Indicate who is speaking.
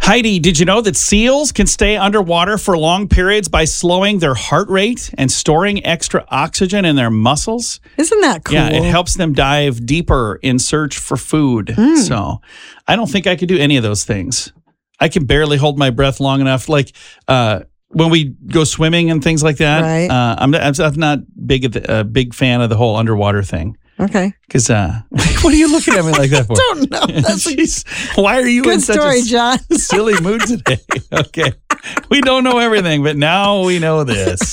Speaker 1: Heidi, did you know that seals can stay underwater for long periods by slowing their heart rate and storing extra oxygen in their muscles?
Speaker 2: Isn't that cool?
Speaker 1: Yeah, it helps them dive deeper in search for food. So I don't think I could do any of those things. I can barely hold my breath long enough. Like when we go swimming and things like that,
Speaker 2: Right.
Speaker 1: I'm not a big fan of the whole underwater thing.
Speaker 2: Okay.
Speaker 1: Because what are you looking at me like that for?
Speaker 2: I don't know. That's a
Speaker 1: why are you in
Speaker 2: good
Speaker 1: such
Speaker 2: story,
Speaker 1: a
Speaker 2: John.
Speaker 1: silly mood today? Okay. We don't know everything, but now we know this.